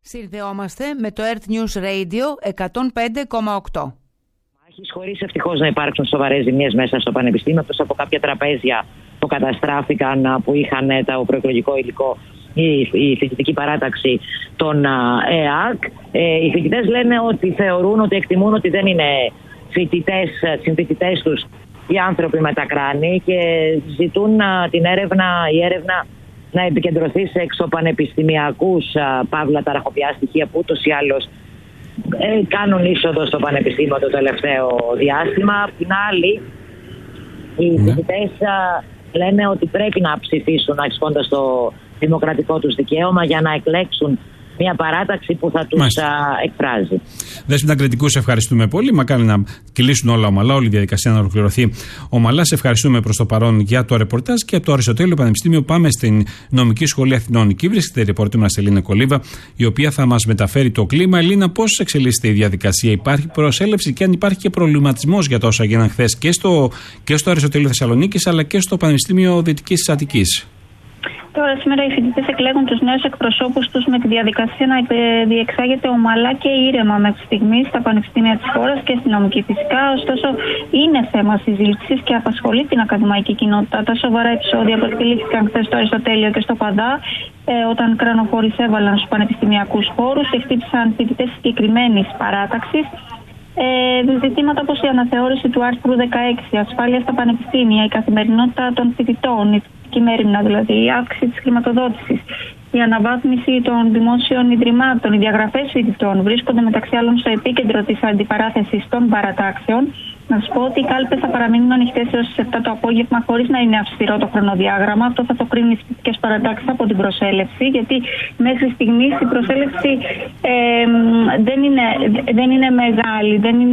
Συνδεόμαστε με το Earth News Radio 105,8. Χωρίς ευτυχώς να υπάρξουν σοβαρές ζημιές μέσα στο Πανεπιστήμιο, εκτός από κάποια τραπέζια που καταστράφηκαν, που είχαν το προεκλογικό υλικό, η φοιτητική παράταξη των ΕΑΚ. Οι φοιτητές λένε ότι θεωρούν, ότι εκτιμούν ότι δεν είναι συμφοιτητές τους οι άνθρωποι με τα κράνη και ζητούν η έρευνα να επικεντρωθεί σε εξωπανεπιστημιακούς παύλα ταραχοπιά στοιχεία που ούτως ή άλλως κάνουν είσοδο στο Πανεπιστήμιο το τελευταίο διάστημα. Απ' την άλλη, οι φοιτητές λένε ότι πρέπει να ψηφίσουν ασκώντας το δημοκρατικό τους δικαίωμα για να εκλέξουν μια παράταξη που θα τους εκφράζει. Δέσποινα Κρητικού, σε ευχαριστούμε πολύ. Μακάρι να κυλήσουν όλα ομαλά, όλη η διαδικασία να ολοκληρωθεί ομαλά. Σε ευχαριστούμε προς το παρόν για το ρεπορτάζ και από το Αριστοτέλειο Πανεπιστήμιο πάμε στην Νομική Σχολή Αθηνών. Εκεί βρίσκεται η ρεπόρτερ μας Ελίνα Κολίβα, η οποία θα μας μεταφέρει το κλίμα. Ελίνα, πώς εξελίσσεται η διαδικασία, υπάρχει προσέλευση και αν υπάρχει και προβληματισμός για τόσα έγιναν χθες και στο Αριστοτέλειο Θεσσαλονίκης αλλά και στο Πανεπιστήμιο Δυτικής Αττικής? Τώρα, σήμερα οι φοιτητές εκλέγουν τους νέους εκπροσώπους τους με τη διαδικασία να διεξάγεται ομαλά και ήρεμα μέχρι στιγμή στα πανεπιστήμια της χώρας και στη νομική φυσικά. Ωστόσο, είναι θέμα συζήτησης και απασχολεί την ακαδημαϊκή κοινότητα τα σοβαρά επεισόδια που εκτελήθηκαν χθες στο Αριστοτέλειο και στο Παδά, όταν κρανοφόροι έβαλαν στους πανεπιστημιακούς χώρους και χτύπησαν φοιτητές συγκεκριμένης παράταξης. Ζητήματα όπως η αναθεώρηση του άρθρου 16, ασφάλεια στα πανεπιστήμια, η καθημερινότητα των φοιτητών, η μέρημνα δηλαδή, η αύξηση της χρηματοδότησης, η αναβάθμιση των δημόσιων ιδρυμάτων, οι διαγραφές φοιτητών βρίσκονται μεταξύ άλλων στο επίκεντρο της αντιπαράθεσης των παρατάξεων. Να σας πω ότι οι κάλπες θα παραμείνουν ανοιχτές έως τις 7 το απόγευμα χωρίς να είναι αυστηρό το χρονοδιάγραμμα. Αυτό θα το κρίνουν οι φοιτητικές παρατάξεις από την προσέλευση, γιατί μέχρι στιγμής η προσέλευση δεν είναι μεγάλη.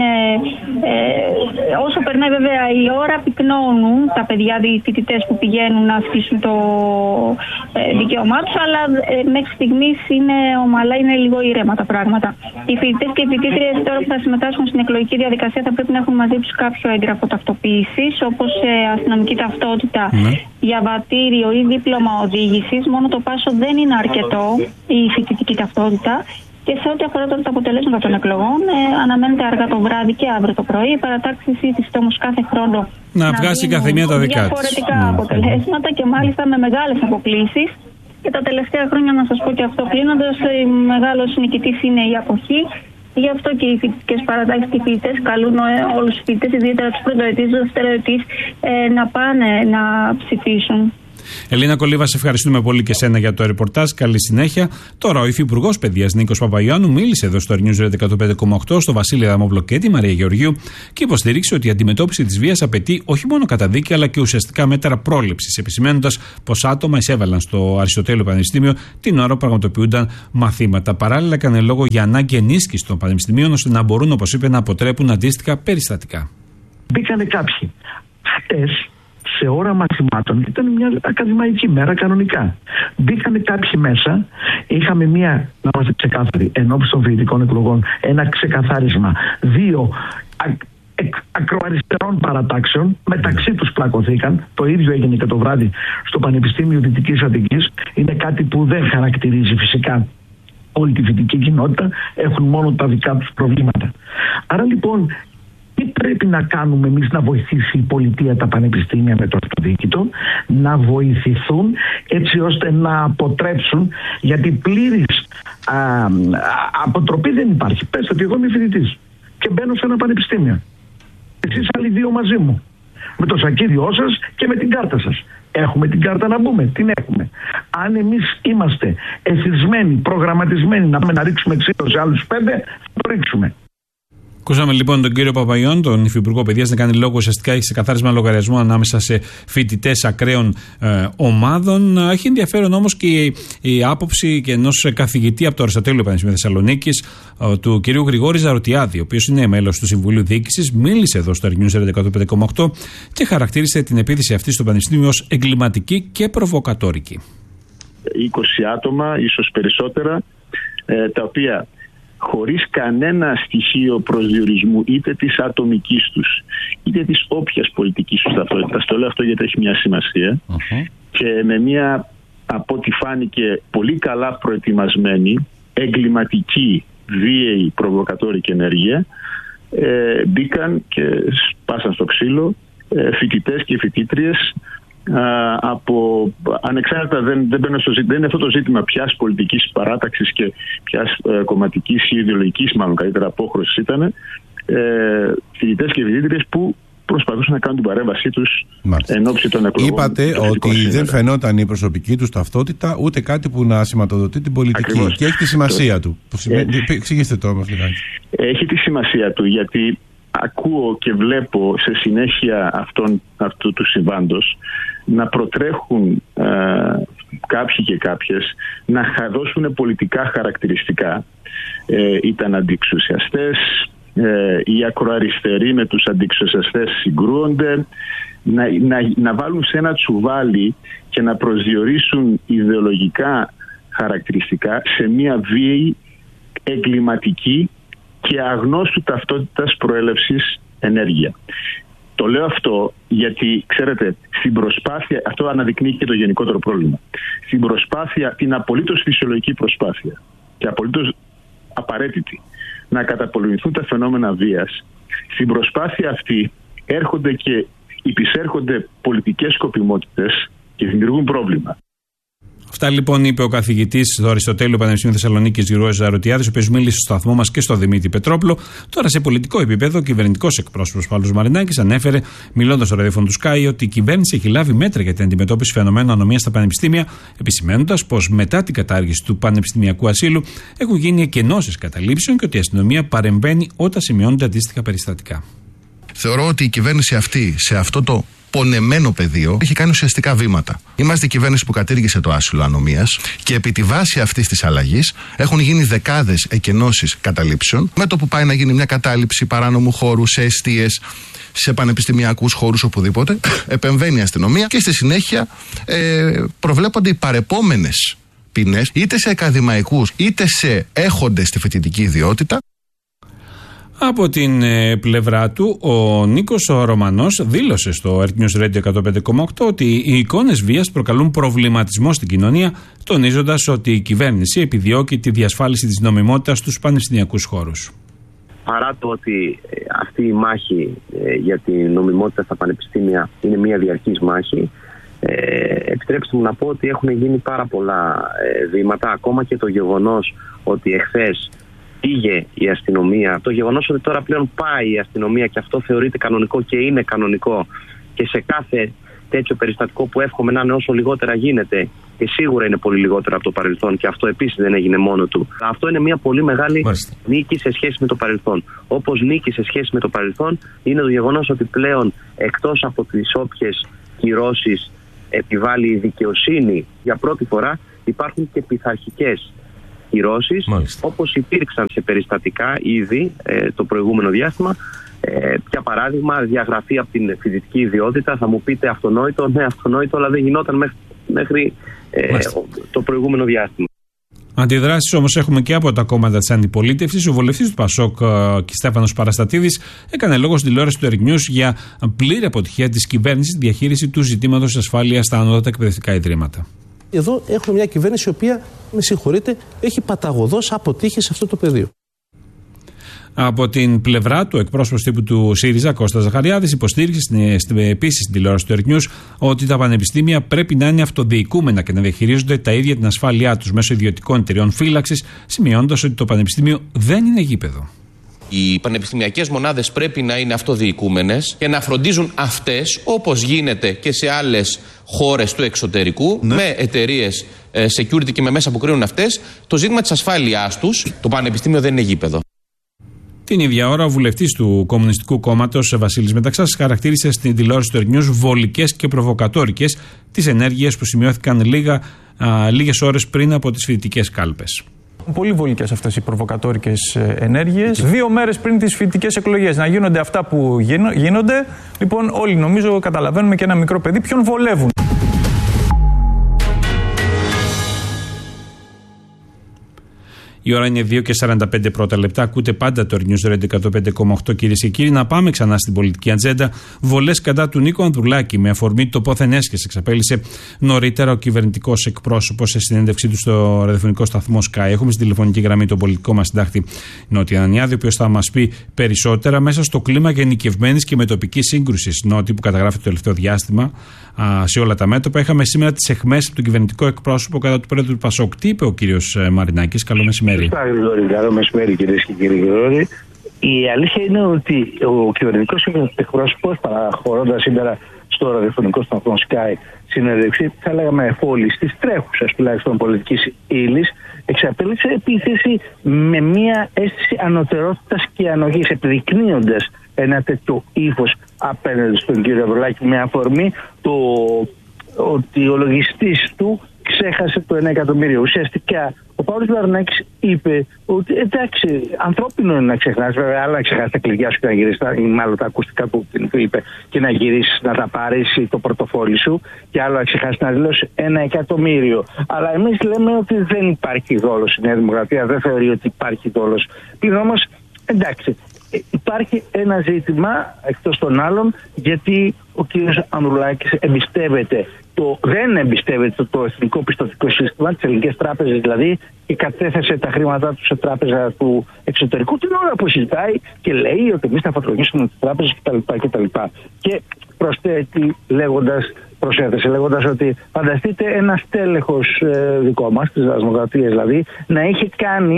Όσο περνάει βέβαια η ώρα, πυκνώνουν τα παιδιά, οι φοιτητές που πηγαίνουν να ασκήσουν το δικαίωμά τους, αλλά μέχρι στιγμής είναι ομαλά, είναι λίγο ήρεμα τα πράγματα. Οι φοιτητές και οι φοιτήτριες τώρα που θα συμμετάσχουν στην εκλογική διαδικασία θα πρέπει να έχουν μαζί τους κάποιο έγγραφο ταυτοποίησης, όπως αστυνομική ταυτότητα, διαβατήριο ή δίπλωμα οδήγησης. Μόνο το πάσο δεν είναι αρκετό, η φοιτητική ταυτότητα. Και σε ό,τι αφορά τώρα τα αποτελέσματα των εκλογών, αναμένεται αργά το βράδυ και αύριο το πρωί. Η παρατάξη ήθιστε όμως κάθε χρόνο να βγάζει κάθε μία τα δικά της. Διαφορετικά αποτελέσματα και μάλιστα με μεγάλες αποκλίσεις. Και τα τελευταία χρόνια, να σας πω και αυτό κλείνοντας, μεγάλος νικητής είναι η αποχή. Γι' αυτό και οι φοιτητικές παρατάξεις και οι φοιτητές καλούν όλους τους φοιτητές, ιδιαίτερα τους πρωτοετής, τους δευτεροετής, να πάνε να ψηφίσουν. Ελίνα Κολίβα, σε ευχαριστούμε πολύ και σένα για το ρεπορτάζ. Καλή συνέχεια. Τώρα, ο Υφυπουργός Παιδείας Νίκος Παπαϊωάννου μίλησε εδώ στο News 105,8 στο Βασίλη Αδαμόπουλο και τη Μαρία Γεωργίου και υποστηρίξει ότι η αντιμετώπιση της βίας απαιτεί όχι μόνο καταδίκη αλλά και ουσιαστικά μέτρα πρόληψης, επισημαίνοντας πως άτομα εισέβαλαν στο Αριστοτέλειο Πανεπιστήμιο την ώρα που πραγματοποιούνταν μαθήματα. Παράλληλα, έκανε λόγο για ανάγκη ενίσχυση των πανεπιστημίων ώστε να μπορούν, όπως είπε, να αποτρέπουν αντίστοιχα περιστατικά. Μπήκανε κάποιοι. Χτες, σε ώρα μαθημάτων, ήταν μια ακαδημαϊκή μέρα κανονικά. Μπήκανε κάποιοι μέσα, είχαμε μια, να είμαστε ξεκάθαροι, ενώπιση των φοιτητικών εκλογών, ένα ξεκαθάρισμα 2 ακροαριστερών παρατάξεων, μεταξύ τους πλακωθήκαν. Το ίδιο έγινε και το βράδυ στο Πανεπιστήμιο Δυτικής Αττικής. Είναι κάτι που δεν χαρακτηρίζει φυσικά όλη τη φοιτητική κοινότητα, έχουν μόνο τα δικά τους προβλήματα. Άρα λοιπόν, τι πρέπει να κάνουμε εμείς? Να βοηθήσει η πολιτεία τα πανεπιστήμια με το αυτοδιοίκητο, να βοηθηθούν έτσι ώστε να αποτρέψουν, γιατί πλήρης αποτροπή δεν υπάρχει. Πες ότι εγώ είμαι φοιτητής και μπαίνω σε ένα πανεπιστήμιο. Εσείς άλλοι 2 μαζί μου, με το σακίδιό σας και με την κάρτα σας. Έχουμε την κάρτα να μπούμε, την έχουμε. Αν εμείς είμαστε εθισμένοι, προγραμματισμένοι να πάμε να ρίξουμε ξύλο σε άλλους 5, θα το ρίξουμε. Ακούσαμε λοιπόν τον κύριο Παπαϊωάννου, τον Υφυπουργό Παιδείας, να κάνει λόγο ουσιαστικά έχει ξεκαθάρισμα λογαριασμού ανάμεσα σε φοιτητές ακραίων ομάδων. Έχει ενδιαφέρον όμως και η άποψη και ενός καθηγητή από το Αριστοτέλειο Πανεπιστήμιο Θεσσαλονίκης, του κυρίου Γρηγόρη Ζαρωτιάδη, ο οποίος είναι μέλος του Συμβουλίου Διοίκησης, μίλησε εδώ στο News 105,8 και χαρακτήρισε την επίθεση αυτή στο Πανεπιστήμιο ως εγκληματική και προβοκατόρικη. 20 άτομα, ίσως περισσότερα, τα οποία χωρίς κανένα στοιχείο προσδιορισμού είτε της ατομικής τους είτε της όποιας πολιτικής τους ταυτότητας, το λέω αυτό γιατί έχει μια σημασία, και με μια, από ό,τι φάνηκε, πολύ καλά προετοιμασμένη εγκληματική, βίαιη, προβοκατόρικη ενέργεια, μπήκαν και σπάσαν στο ξύλο φοιτητές και φοιτήτριες από ανεξάρτητα, δεν είναι αυτό το ζήτημα ποιας πολιτικής παράταξης και ποιας κομματικής ή ιδεολογικής, μάλλον καλύτερα, απόχρωσης ήταν, φοιτητές και φοιτήτριες που προσπαθούσαν να κάνουν την παρέμβασή τους εν ώψη των εκλογών. Είπατε ότι δεν φαινόταν η προσωπική τους ταυτότητα ούτε κάτι που να σηματοδοτεί την πολιτική. Ακριβώς. Και έχει τη σημασία του. Εξηγήστε το όμως λιγάκι. Έχει τη σημασία του γιατί ακούω και βλέπω σε συνέχεια αυτού του συμβάντος να προτρέχουν κάποιοι και κάποιες να δώσουν πολιτικά χαρακτηριστικά. Ήταν αντιεξουσιαστές, οι ακροαριστεροί με τους αντιεξουσιαστές συγκρούονται, να βάλουν σε ένα τσουβάλι και να προσδιορίσουν ιδεολογικά χαρακτηριστικά σε μια βίαιη, εγκληματική και αγνώστου ταυτότητας προέλευσης ενέργεια. Το λέω αυτό γιατί, ξέρετε, στην προσπάθεια, αυτό αναδεικνύει και το γενικότερο πρόβλημα, στην προσπάθεια, την απολύτως φυσιολογική προσπάθεια και απολύτως απαραίτητη να καταπολεμηθούν τα φαινόμενα βίας, στην προσπάθεια αυτή έρχονται και υπησέρχονται πολιτικές σκοπιμότητες και δημιουργούν πρόβλημα. Αυτά λοιπόν είπε ο καθηγητής στο Αριστοτέλειο Πανεπιστημίου Θεσσαλονίκης Γιώργος Ζαρωτιάδης, ο οποίος μίλησε στο σταθμό μας και στο Δημήτρη Πετρόπουλο. Τώρα σε πολιτικό επίπεδο, ο κυβερνητικός εκπρόσωπος Παύλος Μαρινάκης ανέφερε, μιλώντας στο ραδιόφωνο του Sky, ότι η κυβέρνηση έχει λάβει μέτρα για την αντιμετώπιση φαινομένων ανομίας στα πανεπιστήμια, επισημαίνοντας πως μετά την κατάργηση του πανεπιστημιακού ασύλου έχουν γίνει εκενώσεις καταλήψεων και ότι η αστυνομία παρεμβαίνει όταν σημειώνονται αντίστοιχα περιστατικά. Θεωρώ ότι η κυβέρνηση αυτή σε αυτό το πονεμένο πεδίο έχει κάνει ουσιαστικά βήματα. Είμαστε η κυβέρνηση που κατήργησε το άσυλο ανομίας και επί τη βάση αυτής της αλλαγής έχουν γίνει δεκάδες εκενώσεις καταλήψεων. Με το που πάει να γίνει μια κατάληψη παράνομου χώρου σε εστίες, σε πανεπιστημιακούς χώρους, οπουδήποτε, επεμβαίνει η αστυνομία και στη συνέχεια προβλέπονται οι παρεπόμενες ποινές είτε σε ακαδημαϊκούς είτε σε έχοντες τη φοιτητική ιδιότητα. Από την πλευρά του, ο Νίκος ο Ρωμανός δήλωσε στο Earth News Radio 105,8 ότι οι εικόνες βίας προκαλούν προβληματισμό στην κοινωνία, τονίζοντας ότι η κυβέρνηση επιδιώκει τη διασφάλιση της νομιμότητας στους πανεπιστημιακούς χώρους. Παρά το ότι αυτή η μάχη για τη νομιμότητα στα πανεπιστήμια είναι μια διαρκής μάχη, επιτρέψτε μου να πω ότι έχουν γίνει πάρα πολλά βήματα, ακόμα και το γεγονός ότι εχθές πήγε η αστυνομία, το γεγονός ότι τώρα πλέον πάει η αστυνομία και αυτό θεωρείται κανονικό και είναι κανονικό και σε κάθε τέτοιο περιστατικό που εύχομαι να είναι όσο λιγότερα γίνεται και σίγουρα είναι πολύ λιγότερο από το παρελθόν και αυτό επίσης δεν έγινε μόνο του. Αυτό είναι μια πολύ μεγάλη νίκη σε σχέση με το παρελθόν. Όπως νίκη σε σχέση με το παρελθόν είναι το γεγονός ότι πλέον εκτός από τις όποιες κυρώσεις επιβάλλει η δικαιοσύνη για πρώτη φορά υπάρχουν και πειθαρχικές κυρώσεις, όπως υπήρξαν σε περιστατικά ήδη το προηγούμενο διάστημα. Για παράδειγμα, διαγραφή από την φοιτητική ιδιότητα. Θα μου πείτε αυτονόητο, ναι, αυτονόητο, αλλά δεν γινόταν μέχρι το προηγούμενο διάστημα. Αντιδράσεις όμως έχουμε και από τα κόμματα της αντιπολίτευσης. Ο βουλευτής του Πασόκ, Στέφανος Παραστατίδης, έκανε λόγο στην τηλεόραση του Earth News για πλήρη αποτυχία της κυβέρνησης στη διαχείριση του ζητήματος ασφάλειας στα ανώτατα εκπαιδευτικά ιδρύματα. Εδώ έχουμε μια κυβέρνηση η οποία, με συγχωρείτε, έχει παταγωδώς αποτύχει σε αυτό το πεδίο. Από την πλευρά του, εκπρόσωπος τύπου του ΣΥΡΙΖΑ, Κώστας Ζαχαριάδης, υποστήριξε επίσης στην τηλεόραση του Earth News ότι τα πανεπιστήμια πρέπει να είναι αυτοδιοικούμενα και να διαχειρίζονται τα ίδια την ασφάλειά τους μέσω ιδιωτικών εταιριών φύλαξης, σημειώνοντας ότι το πανεπιστήμιο δεν είναι γήπεδο. Οι πανεπιστημιακές μονάδες πρέπει να είναι αυτοδιοικούμενες και να φροντίζουν αυτές, όπως γίνεται και σε άλλες χώρες του εξωτερικού, με εταιρείες security και με μέσα που κρίνουν αυτές, το ζήτημα της ασφάλειάς τους. Το πανεπιστήμιο δεν είναι γήπεδο. Την ίδια ώρα, ο βουλευτής του Κομμουνιστικού Κόμματος, Βασίλης Μεταξάς, χαρακτήρισε στην τηλεόραση του Earth News βολικές και προβοκατόρικες τις ενέργειες που σημειώθηκαν λίγες ώρες πριν από τις φοιτητικές κάλπες. Πολύ βολικές αυτές οι προβοκατόρικες ενέργειες. 2 μέρες πριν τις φοιτητικές εκλογές να γίνονται αυτά που γίνονται. Λοιπόν, όλοι νομίζω καταλαβαίνουμε και ένα μικρό παιδί ποιον βολεύουν. Η ώρα είναι 2:45 πρώτα λεπτά. Ακούτε πάντα το News Radio 105,8, κυρίες και κύριοι. Να πάμε ξανά στην πολιτική ατζέντα. Βολές κατά του Νίκο Ανδρουλάκη. Με αφορμή το πόθεν έσχες, εξαπέλυσε νωρίτερα ο κυβερνητικός εκπρόσωπος σε συνέντευξή του στο ραδιοφωνικό σταθμό Sky. Έχουμε στην τηλεφωνική γραμμή τον πολιτικό μας συντάκτη Νότι Ανανιάδη, ο οποίος θα μας πει περισσότερα μέσα στο κλίμα γενικευμένης και μετοπικής σύγκρουσης. Νότι που καταγράφει το τελευταίο διάστημα σε όλα τα μέτωπα. Είχαμε σήμερα τις αιχμές από τον κυβερνητικό εκπρόσωπο κατά του πρόεδρου του Πασόκ. Τι είπε ο κύριος Μαρινάκης? Καλό μεσημέρι. Καλό μεσημέρι, κυρίες και κύριοι. Η αλήθεια είναι ότι ο κυβερνητικός εκπρόσωπος, παραχωρώντας σήμερα στο ραδιοφωνικό σταθμό Sky συνέντευξη, θα λέγαμε εφόλης της τρέχουσας τουλάχιστον πολιτικής ύλης, εξαπέλυσε επίθεση με μια αίσθηση ανωτερότητας και ανοχής, επιδεικνύοντας ένα τέτοιο ύφος απέναντι στον κύριο Ανδρουλάκη, με αφορμή το ότι ο λογιστής του ξέχασε το 1 εκατομμύριο. Ουσιαστικά ο Παύλος Μαρινάκης είπε ότι εντάξει, ανθρώπινο είναι να ξεχνάς, βέβαια, αλλά να ξεχάσεις τα κλειδιά σου και να γυρίσεις, μάλλον τα ακουστικά που είπε, και να γυρίσεις να τα πάρεις το πορτοφόλι σου, και άλλο να ξεχάσεις να δηλώσεις 1 εκατομμύριο. Αλλά εμείς λέμε ότι δεν υπάρχει δόλος. Η Νέα Δημοκρατία δεν θεωρεί ότι υπάρχει δόλος. Πλην όμως, εντάξει, υπάρχει ένα ζήτημα εκτός των άλλων, γιατί ο κύριος Ανδρουλάκης δεν εμπιστεύεται το εθνικό πιστωτικό σύστημα, τις ελληνικές τράπεζες δηλαδή, και κατέθεσε τα χρήματά του σε τράπεζα του εξωτερικού την ώρα που συζητάει και λέει ότι εμείς θα φορολογήσουμε τις τράπεζες κτλ. Και προσέθεσε λέγοντας ότι φανταστείτε ένα στέλεχος δικό μας, της Δημοκρατίας δηλαδή, να είχε κάνει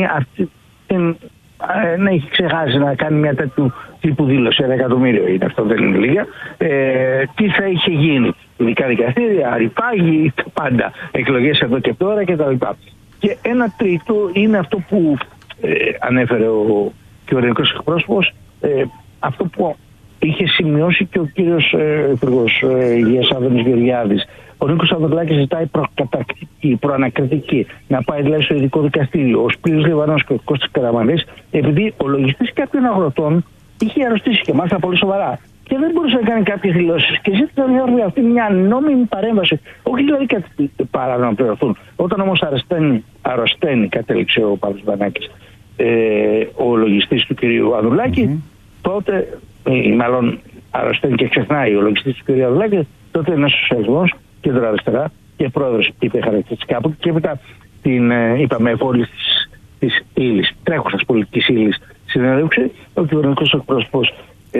να έχει ξεχάσει να κάνει μια τέτοιου τύπου δήλωση, 1 εκατομμύριο είναι αυτό, δεν είναι λίγα, τι θα είχε γίνει? Ειδικά δικαστήρια, ρηπάγοι, πάντα, εκλογές εδώ και τώρα κτλ. Και ένα τρίτο είναι αυτό που ανέφερε ο κυβερνητικός εκπρόσωπος, αυτό που είχε σημειώσει και ο κύριος Υπουργός Υγείας Άδωνης Γεωργιάδης. Ο Νίκος Ανδρουλάκης ζητάει προανακριτική, να πάει δηλαδή στο ειδικό δικαστήριο. Ο Σπύρος Λιβανός και ο Κώστας Καραμανλής, επειδή ο λογιστής κάποιων αγροτών είχε αρρωστήσει και μάλιστα πολύ σοβαρά και δεν μπορούσε να κάνει κάποιες δηλώσεις, και ζήτησαν για αυτή μια νόμιμη παρέμβαση. Όχι δηλαδή κάτι παρά να πληρωθούν. Όταν όμως αρρωσταίνει, κατέληξε ο Παύλος Βανάκης, ο λογιστής του κυρίου Ανδρουλάκη, τότε, μάλλον αρρωσταίνει και ξεχνάει ο λογιστής του κυρίου Ανδρουλάκη, τότε είναι σοσιαλισμός, κεντροαριστερά και πρόεδρος, είπε χαρακτηριστικά από και μετά την είπαμε εφόλης της ύλης, τρέχουσας πολιτικής ύλης συνέντευξη, ο κυβερνητικός εκπρόσωπος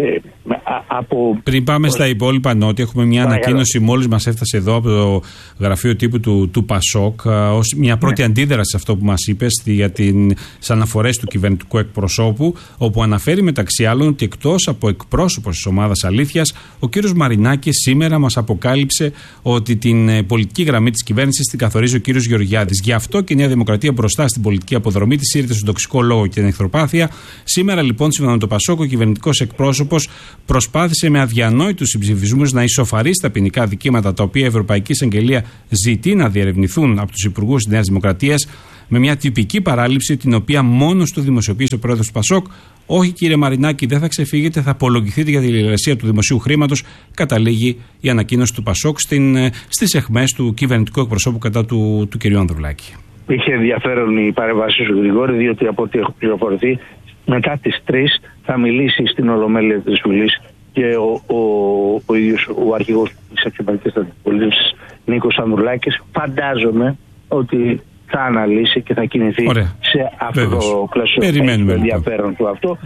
Πριν πάμε στα υπόλοιπα, Νότι, έχουμε μια ανακοίνωση μόλις μας έφτασε εδώ από το γραφείο τύπου του Πασόκ, ως μια πρώτη αντίδραση σε αυτό που μας είπες για τις αναφορές του κυβερνητικού εκπροσώπου, όπου αναφέρει μεταξύ άλλων ότι εκτός από εκπρόσωπος της ομάδας Αλήθειας, ο κύριος Μαρινάκης σήμερα μας αποκάλυψε ότι την πολιτική γραμμή της κυβέρνησης την καθορίζει ο κύριος Γεωργιάδης. Γι' αυτό και η Νέα Δημοκρατία μπροστά στην πολιτική αποδρομή της ήρθε στον τοξικό λόγο και την εχθροπάθεια. Σήμερα λοιπόν, σύμφωνα με το Πασόκ, ο κυβερνητικός εκπρόσωπος προσπάθησε με αδιανόητους συμψηφισμούς να ισοφαρίσει τα ποινικά δικήματα τα οποία η Ευρωπαϊκή Εισαγγελία ζητεί να διερευνηθούν από τους υπουργούς της Νέας Δημοκρατίας, με μια τυπική παράληψη την οποία μόνος του δημοσιοποίησε ο πρόεδρος του Πασόκ. Όχι, κύριε Μαρινάκη, δεν θα ξεφύγετε, θα απολογηθείτε για τη λογοκρισία του δημοσίου χρήματος, καταλήγει η ανακοίνωση του Πασόκ στις αιχμές του κυβερνητικού εκπροσώπου κατά του κυρίου Ανδρουλάκη. Είχε ενδιαφέρον η παρέμβαση σου, Γρηγόρη, διότι από ό,τι έχω πληροφορηθεί, μετά τις 3 θα μιλήσει στην Ολομέλεια της Βουλής και ο ίδιος ο αρχηγός της Αξιωματικής Αντιπολίτευσης, Νίκος Ανδρουλάκης. Φαντάζομαι ότι θα αναλύσει και θα κινηθεί σε αυτό το πλαίσιο ενδιαφέρον του αυτό.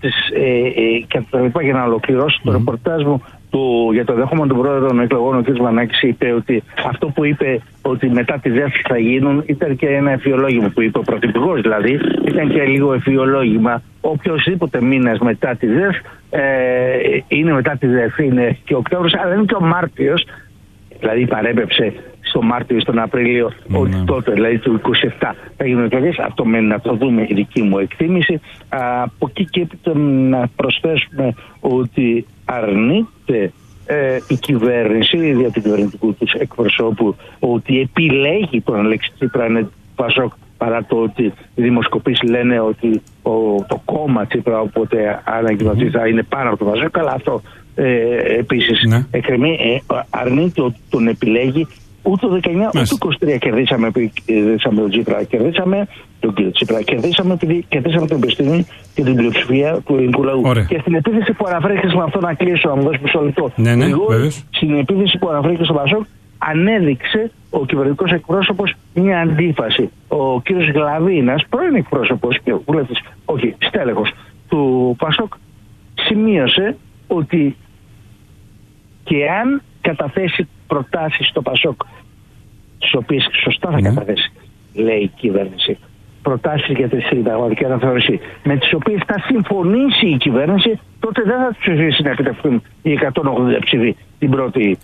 Για να ολοκληρώσω το ρεπορτάζ μου για το δέχομαι των πρόεδρων των εκλογών, ο κ. Βανάκης είπε ότι αυτό που είπε ότι μετά τη ΔΕΘ θα γίνουν ήταν και ένα εφιολόγημα που είπε ο πρωθυπουργός, δηλαδή ήταν και λίγο εφιολόγημα. Οποιοσδήποτε μήνας μετά τη ΔΕΘ είναι μετά τη ΔΕΘ, είναι και ο Οκτώβριος, αλλά είναι και ο Μάρτιος, δηλαδή παρέπεψε στο Μάρτιο ή στον Απρίλιο, ότι τότε, δηλαδή το 27 θα γίνουν εκλογές. Αυτό μένει να το δούμε, η δική μου εκτίμηση. Από εκεί και έπειτα να προσθέσουμε ότι αρνείται η κυβέρνηση, δια του κυβερνητικού τους εκπροσώπου, ότι επιλέγει τον Αλέξη Τσίπρα Πασόκ, παρά το ότι οι δημοσκοπήσεις λένε ότι το κόμμα Τσίπρα, όποτε ανακοινωθεί, θα είναι πάνω από το Πασόκ. Αλλά αυτό επίσης εκκρεμεί. Αρνείται ότι τον επιλέγει Ούτε το 19 ούτε το 23 κερδίσαμε τον Τσίπρα. Κερδίσαμε τον κύριο Τσίπρα. Κερδίσαμε την εμπιστοσύνη και την πλειοψηφία του ελληνικού λαού. Ωραία. Και στην επίθεση που αναφέρθηκε με αυτό να κλείσω, να μου δώσει μισό λεπτό. Ναι, στην επίθεση που αναφέρθηκε στο Πασόκ, ανέδειξε ο κυβερνητικός εκπρόσωπος μια αντίφαση. Ο κύριος Γλαβίνας, πρώην εκπρόσωπος και βουλευτής, όχι στέλεχος του Πασόκ, σημείωσε ότι και αν καταθέσει προτάσεις στο Πασόκ, τις οποίες σωστά θα καταθέσει, λέει η κυβέρνηση, προτάσεις για τη συνταγματική αναθεώρηση, με τις οποίες θα συμφωνήσει η κυβέρνηση, τότε δεν θα τους ψηφίσει να επιτευχθούν οι 180 ψήφοι την πρώτη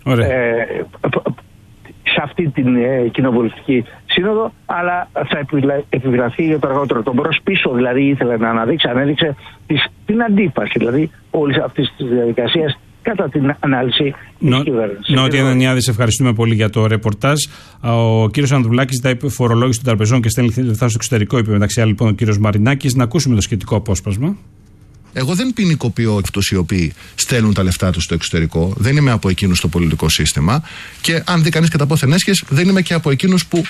σε αυτή την κοινοβουλευτική σύνοδο, αλλά θα επιβλαθεί για το αργότερο. Τον μπρος πίσω δηλαδή ήθελε να ανέδειξε την αντίφαση δηλαδή όλης αυτής της διαδικασίας κατά την ανάλυση της κυβέρνησης. Νότια Ανανιάδη, σε ευχαριστούμε πολύ για το ρεπορτάζ. Ο κύριος Ανδρουλάκης ζητάει φορολόγηση των τραπεζών και στέλνει λεφτά στο εξωτερικό, είπε μεταξύ άλλων λοιπόν ο κύριος Μαρινάκης. Να ακούσουμε το σχετικό απόσπασμα. Εγώ δεν ποινικοποιώ αυτούς οι οποίοι στέλνουν τα λεφτά τους στο εξωτερικό. Δεν είμαι από εκείνους στο πολιτικό σύστημα. Και αν δει κανείς κατά πόθεν έσχες, δεν είμαι και από εκείνους που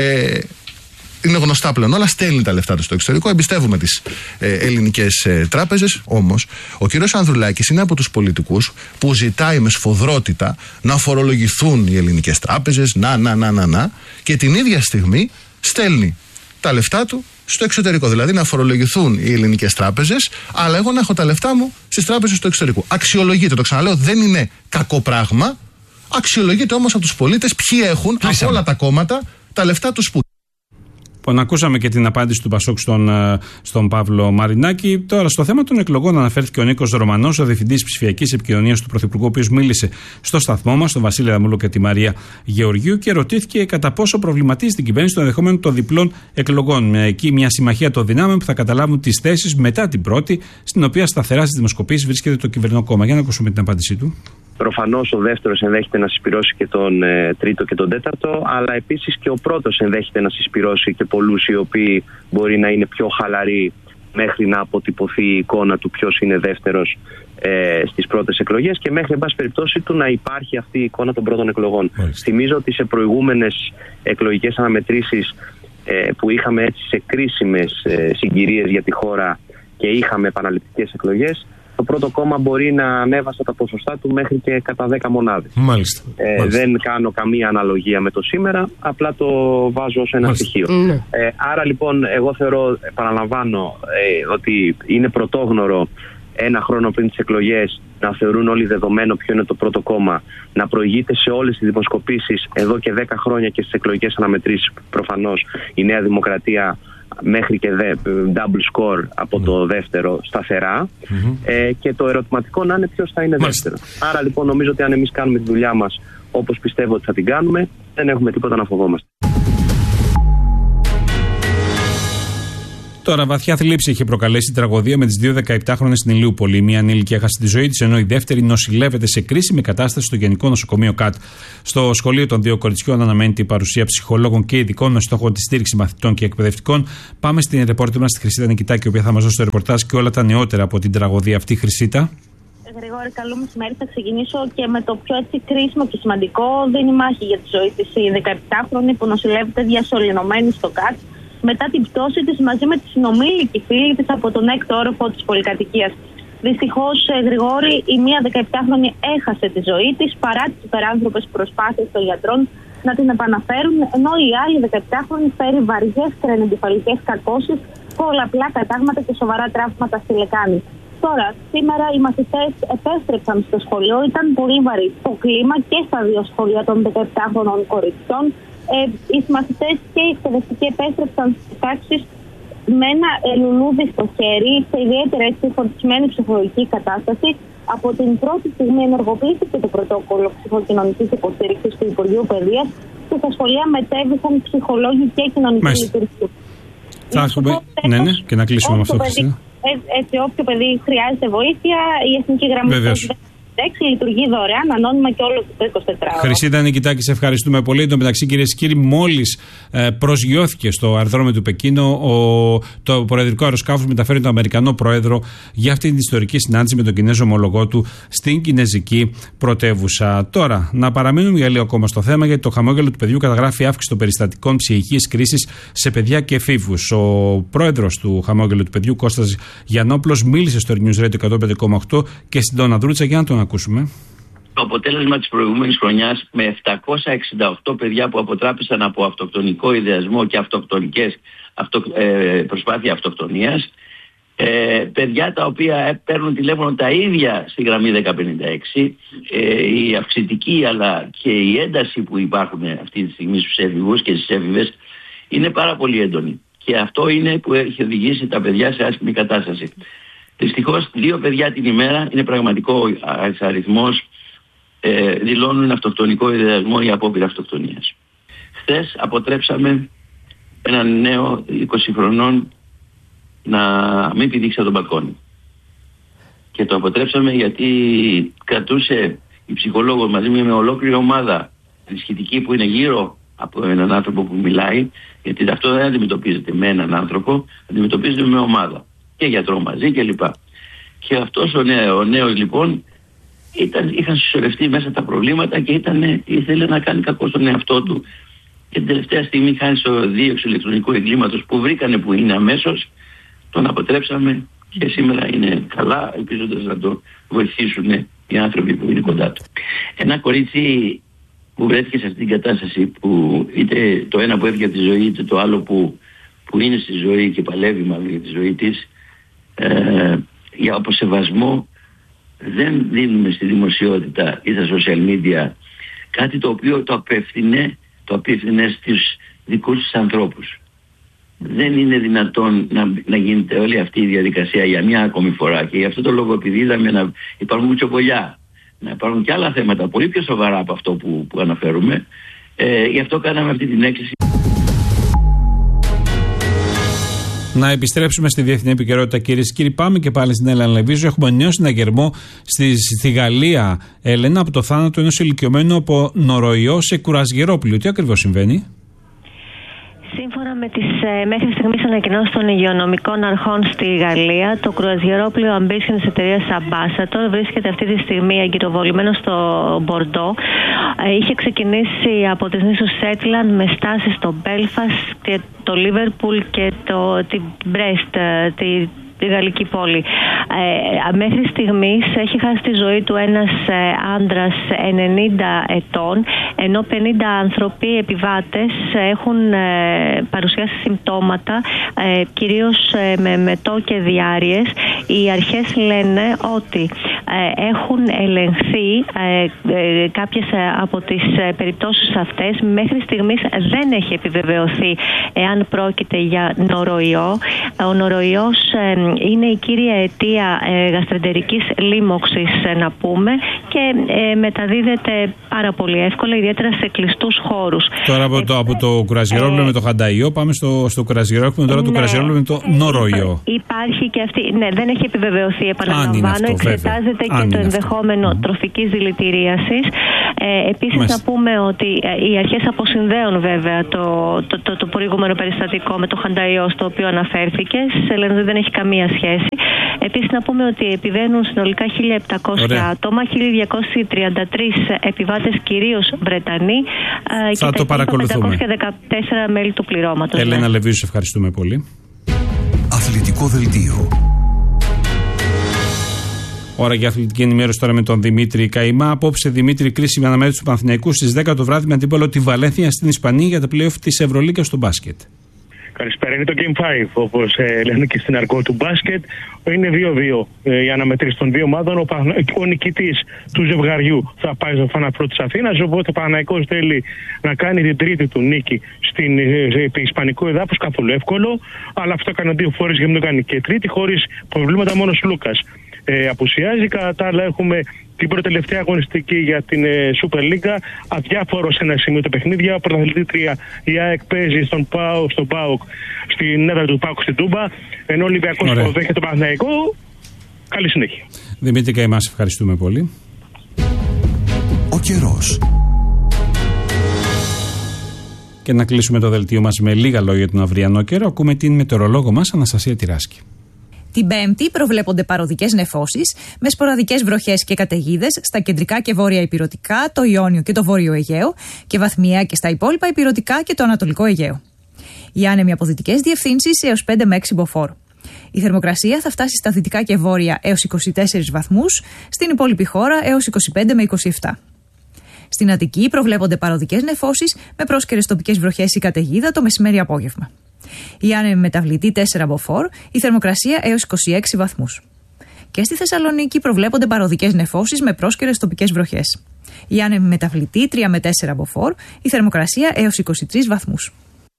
είναι γνωστά πλέον όλα. Στέλνει τα λεφτά του στο εξωτερικό. Εμπιστεύουμε τις ελληνικές τράπεζες. Όμως, ο κ. Ανδρουλάκης είναι από τους πολιτικούς που ζητάει με σφοδρότητα να φορολογηθούν οι ελληνικές τράπεζες. Και την ίδια στιγμή στέλνει τα λεφτά του στο εξωτερικό. Δηλαδή να φορολογηθούν οι ελληνικές τράπεζες, αλλά εγώ να έχω τα λεφτά μου στις τράπεζες του εξωτερικού. Αξιολογείται, το ξαναλέω, δεν είναι κακό πράγμα. Αξιολογείται όμως από τους πολίτες ποιοι έχουν από όλα τα κόμματα τα λεφτά τους που. Λοιπόν, ακούσαμε και την απάντηση του Πασόκ στον Παύλο Μαρινάκη. Τώρα, στο θέμα των εκλογών, αναφέρθηκε ο Νίκος Ρωμανός, ο Διευθυντής Ψηφιακής Επικοινωνίας του Πρωθυπουργού, ο οποίος μίλησε στο σταθμό μας, τον Βασίλη Αδαμούλο και τη Μαρία Γεωργίου, και ρωτήθηκε κατά πόσο προβληματίζει την κυβέρνηση το ενδεχόμενο των διπλών εκλογών. Εκεί μια συμμαχία των δυνάμεων που θα καταλάβουν τις θέσεις μετά την πρώτη, στην οποία σταθερά στις δημοσκοπήσεις βρίσκεται το κυβερνό κόμμα. Για να ακούσουμε την απάντησή του. Προφανώς ο δεύτερος ενδέχεται να συσπυρώσει και τον τρίτο και τον τέταρτο, αλλά επίσης και ο πρώτος ενδέχεται να συσπυρώσει και πολλούς οι οποίοι μπορεί να είναι πιο χαλαροί μέχρι να αποτυπωθεί η εικόνα του ποιος είναι δεύτερος στις πρώτες εκλογές και μέχρι εν πάση περιπτώσει του να υπάρχει αυτή η εικόνα των πρώτων εκλογών. Θυμίζω ότι σε προηγούμενες εκλογικές αναμετρήσεις που είχαμε έτσι σε κρίσιμες συγκυρίες για τη χώρα και είχαμε επαναληπτικές εκλογές, το πρώτο κόμμα μπορεί να ανέβασε τα ποσοστά του μέχρι και κατά 10 μονάδες. Μάλιστα. Δεν κάνω καμία αναλογία με το σήμερα, απλά το βάζω ως ένα στοιχείο. Άρα λοιπόν εγώ θεωρώ, επαναλαμβάνω, ότι είναι πρωτόγνωρο ένα χρόνο πριν τις εκλογές να θεωρούν όλοι δεδομένο ποιο είναι το πρώτο κόμμα, να προηγείται σε όλες τις δημοσκοπήσεις εδώ και 10 χρόνια και στις εκλογικές αναμετρήσεις προφανώς η Νέα Δημοκρατία μέχρι και double score από το δεύτερο σταθερά και το ερωτηματικό να είναι ποιος θα είναι δεύτερο. Άρα λοιπόν νομίζω ότι αν εμείς κάνουμε τη δουλειά μας όπως πιστεύω ότι θα την κάνουμε, δεν έχουμε τίποτα να φοβόμαστε. Τώρα, βαθιά θλίψη είχε προκαλέσει η τραγωδία με τις δύο 17χρονες στην Ηλιούπολη. Μία ανήλικη έχασε τη ζωή της, ενώ η δεύτερη νοσηλεύεται σε κρίσιμη κατάσταση στο Γενικό Νοσοκομείο ΚΑΤ. Στο σχολείο των δύο κοριτσιών αναμένεται η παρουσία ψυχολόγων και ειδικών με στόχο τη στήριξη μαθητών και εκπαιδευτικών. Πάμε στην ρεπόρτερ μας, τη Χρυσίτα Νικητάκη, η οποία θα μας δώσει το ρεπορτάζ και όλα τα νεότερα από την τραγωδία αυτή. Χρυσίτα. Γρηγόρη, καλό μεσημέρι. Θα ξεκινήσω και με το πιο κρίσιμο και σημαντικό. Δίνει μάχη για τη ζωή της η 17χρονη που νοσηλεύεται διασωληνωμένη στο ΚΑΤ μετά την πτώση της μαζί με τη συνομήλικη φίλη της από τον έκτο όροφο της πολυκατοικίας. Δυστυχώς, Γρηγόρη, η μία 17χρονη έχασε τη ζωή της παρά τις υπεράνθρωπες προσπάθειες των γιατρών να την επαναφέρουν, ενώ η άλλη 17χρονη φέρει βαριές κρανιοεγκεφαλικές κακώσεις, πολλαπλά κατάγματα και σοβαρά τραύματα στη λεκάνη. Τώρα, σήμερα οι μαθητές επέστρεψαν στο σχολείο, ήταν πολύ βαρύ το κλίμα και στα δύο σχολεία των 17χρονων κοριτσιών. Οι μαθητές και οι εκπαιδευτικοί επέστρεψαν στις τάξεις με ένα λουλούδι στο χέρι, σε ιδιαίτερα φορτισμένη ψυχολογική κατάσταση. Από την πρώτη στιγμή ενεργοποιήθηκε το πρωτόκολλο ψυχοκοινωνικής υποστήριξης του Υπουργείου Παιδείας και στα σχολεία μετέβησαν ψυχολόγοι και κοινωνικοί λειτουργοί. Θα έχουμε. Ναι, και να κλείσουμε με αυτό. Έτσι, όποιο παιδί χρειάζεται βοήθεια, η Εθνική Γραμμή λειτουργεί δωρεάν, ανώνυμα και όλο το 24ωρο. Χρυσίδα Νικητάκη, σε ευχαριστούμε πολύ. Εν τω μεταξύ, κυρίες και κύριοι, μόλις προσγειώθηκε στο αεροδρόμιο του Πεκίνου, το προεδρικό αεροσκάφος μεταφέρει τον Αμερικανό πρόεδρο για αυτή την ιστορική συνάντηση με τον Κινέζο ομολογό του στην Κινεζική πρωτεύουσα. Τώρα, να παραμείνουμε για λίγο ακόμα στο θέμα, γιατί το χαμόγελο του παιδιού καταγράφει αύξηση των περιστατικών ψυχικής κρίσης σε παιδιά και εφήβους. Ο πρόεδρος του χαμόγελου του παιδιού, Κώστας Γιαννόπουλος, μίλησε στο News Radio 105,8 και στην Τόνα Δρούτσα. Για να τον ακούσουμε. Το αποτέλεσμα της προηγούμενης χρονιάς, με 768 παιδιά που αποτράπησαν από αυτοκτονικό ιδεασμό και προσπάθεια αυτοκτονίας, παιδιά τα οποία παίρνουν τηλέφωνο τα ίδια στη γραμμή 1056, η αυξητική αλλά και η ένταση που υπάρχουν αυτή τη στιγμή στους έφηβους και στις έφηβες είναι πάρα πολύ έντονη. Και αυτό είναι που έχει οδηγήσει τα παιδιά σε άσχημη κατάσταση. Δυστυχώς 2 παιδιά την ημέρα είναι πραγματικό αριθμός, δηλώνουν αυτοκτονικό ιδεασμό ή απόπειρα αυτοκτονίας. Χθες αποτρέψαμε έναν νέο 20 χρονών να μην πηδήξει από τον μπαλκόνι. Και το αποτρέψαμε γιατί κρατούσε η ψυχολόγος μαζί με ολόκληρη ομάδα ενισχυτική που είναι γύρω από έναν άνθρωπο που μιλάει, γιατί αυτό δεν αντιμετωπίζεται με έναν άνθρωπο, αντιμετωπίζεται με ομάδα. Και γιατρό μαζί κλπ. Και αυτός ο νέος λοιπόν είχαν συσσωρευτεί μέσα τα προβλήματα και ήθελε να κάνει κακό στον εαυτό του. Και την τελευταία στιγμή, χάρη στο δίωξη ηλεκτρονικού εγκλήματος που βρήκανε που είναι αμέσως, τον αποτρέψαμε και σήμερα είναι καλά, ελπίζοντας να το βοηθήσουν οι άνθρωποι που είναι κοντά του. Ένα κορίτσι που βρέθηκε σε αυτήν την κατάσταση, που είτε το ένα που έφυγε από τη ζωή, είτε το άλλο που είναι στη ζωή και παλεύει μάλλον για τη ζωή της, για αποσεβασμό δεν δίνουμε στη δημοσιότητα ή στα social media κάτι το οποίο το απέφθινε στους δικούς τους ανθρώπους. Δεν είναι δυνατόν να γίνεται όλη αυτή η διαδικασία για μια ακόμη φορά, και γι' αυτό το λόγο, επειδή είδαμε να υπάρχουν μουτσοπολιά, να υπάρχουν και άλλα θέματα πολύ πιο σοβαρά από αυτό που αναφέρουμε, γι' αυτό κάναμε αυτή την έκκληση. Να επιστρέψουμε στη διεθνή επικαιρότητα, κυρίες και κύριοι. Πάμε και πάλι στην Έλενα Λεβίζου. Έχουμε νέο συναγερμό στη Γαλλία, Έλενα, από το θάνατο ενός ηλικιωμένου από νοροϊό σε κουρασγερόπλοιο. Τι ακριβώς συμβαίνει? Σύμφωνα με τις μέχρι στιγμής ανακοινώσεις των υγειονομικών αρχών στη Γαλλία, το κρουαζιερόπλοιο Ambition της εταιρείας Ambassador βρίσκεται αυτή τη στιγμή εγκυροβολημένο στο Μπορντό. Είχε ξεκινήσει από τις νήσους Σέτλαντ με στάση στο Μπέλφαστ, το Λίβερπουλ και την Μπρέστ, τη γαλλική πόλη. Μέχρι στιγμής έχει χάσει τη ζωή του ένας άντρας 90 ετών, ενώ 50 άνθρωποι, επιβάτες, έχουν παρουσιάσει συμπτώματα, κυρίως με μετό και διάρειες. Οι αρχές λένε ότι έχουν ελεγχθεί κάποιες από τις περιπτώσεις αυτές. Μέχρι στιγμής δεν έχει επιβεβαιωθεί εάν πρόκειται για νοροϊό. Ο νοροϊός είναι η κύρια αιτία γαστρεντερικής λίμωξης, να πούμε, και μεταδίδεται πάρα πολύ εύκολα, ιδιαίτερα σε κλειστούς χώρους. Τώρα από το κουρασγερόπλοιο με το χανταϊό πάμε στο κουρασγερόπλοιο τώρα το κουρασγερόπλοιο με το νοροϊό. Υπάρχει και αυτή, δεν έχει επιβεβαιωθεί, επαναλαμβάνω, εξετάζεται και το ενδεχόμενο τροφικής δηλητηρίασης. Επίσης να πούμε ότι οι αρχές αποσυνδέουν βέβαια το προηγούμενο περιστατικό με το χανταϊό στο οποίο αναφέρθηκε. Λένε ότι δεν έχει καμία σχέση. Επίσης να πούμε ότι επιβαίνουν συνολικά 1.700 άτομα, 1.233 επιβάτες, κυρίως Βρετανοί, θα το παρακολουθούμε. 514 μέλη του πληρώματος. Έλενα Λεβίζου, σε ευχαριστούμε πολύ. Αθλητικό δελτίο. Ώρα για αθλητική ενημέρωση τώρα με τον Δημήτρη Καημά. Απόψε, Δημήτρη, κρίσιμη αναμέτρηση του Παναθηναϊκού στις 10 το βράδυ με αντίπαλο τη Βαλένθια στην Ισπανία για τα play-off της Ευρωλίγκας στο μπάσκετ. Καλησπέρα. Είναι το Game 5, όπως λένε και στην αργό του μπάσκετ. Είναι 2-2 η αναμετρήση των δύο ομάδων. Ο νικητής του ζευγαριού θα πάει στο Final Four της Αθήνας. Οπότε ο Παναθηναϊκός θέλει να κάνει την τρίτη του νίκη στην ισπανικό εδάφος, καθόλου εύκολο. Αλλά αυτό έκανε 2 φορές και μην το κάνει και τρίτη, χωρίς προβλήματα. Μόνος Λούκας απουσιάζει. Κατά τα άλλα, έχουμε την προτελευταία αγωνιστική για την Super League. Αδιάφορο σε ένα σημείο το παιχνίδια. Πρωταθλητρία η ΑΕΚ παίζει στον ΠΑΟΚ, στην έδρα του ΠΑΟΚ στην Τούμπα. Ενώ ο Ολυμπιακός υποδέχεται το Παναθηναϊκό. Καλή συνέχεια. Δημήτρη Καημά, ευχαριστούμε πολύ. Ο καιρός. Και να κλείσουμε το δελτίο μας με λίγα λόγια για τον αυριανό καιρό. Ακούμε την μετεωρολόγο μας Αναστασία Τυράσκη. Την Πέμπτη προβλέπονται παροδικές νεφώσεις με σποραδικές βροχές και καταιγίδες στα κεντρικά και βόρεια ηπειρωτικά, το Ιόνιο και το Βόρειο Αιγαίο και βαθμιαία και στα υπόλοιπα ηπειρωτικά και το Ανατολικό Αιγαίο. Οι άνεμοι από δυτικές διευθύνσεις έως 5 με 6 μποφόρ. Η θερμοκρασία θα φτάσει στα δυτικά και βόρεια έως 24 βαθμούς, στην υπόλοιπη χώρα έως 25 με 27. Στην Αττική προβλέπονται παροδικές νεφώσεις με πρόσκαιρες τοπικές βροχές ή καταιγίδα το μεσημέρι-απόγευμα. Η άνεμη μεταβλητή 4 μποφόρ, η θερμοκρασία έως 26 βαθμούς. Και στη Θεσσαλονίκη προβλέπονται παροδικές νεφώσεις με πρόσκαιρες τοπικές βροχές. Η άνεμη μεταβλητή 3 με 4 μποφόρ, η θερμοκρασία έως 23 βαθμούς.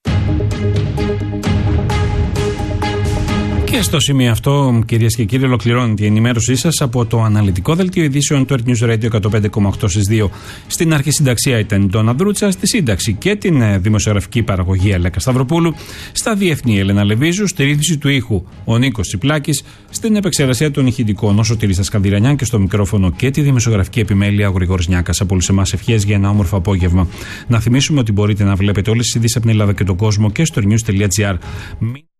Και στο σημείο αυτό, κυρίες και κύριοι, ολοκληρώνεται η ενημέρωσή σας από το αναλυτικό δελτίο ειδήσεων του Earth News Radio 105,8 στις 2. Στην αρχή συνταξία ήταν η Ντόνα Δρούτσα, στη σύνταξη και την δημοσιογραφική παραγωγή Ελέκα Σταυροπούλου, στα διεθνή Έλενα Λεβίζου, στη ρύθμιση του ήχου ο Νίκος Τσιπλάκης, στην επεξεργασία των ηχητικών ο Σωτήρης Σκανδυρανιάν και στο μικρόφωνο και τη δημοσιογραφική επιμέλεια ο Γρηγόρης Νιάκας. Από όλους εμάς ευχές για ένα όμορφο απόγευμα. Να θυμίσουμε ότι μπορείτε να βλέπετε όλες τις ειδήσεις από την Ελλάδα και τον κόσμο και στο news.gr.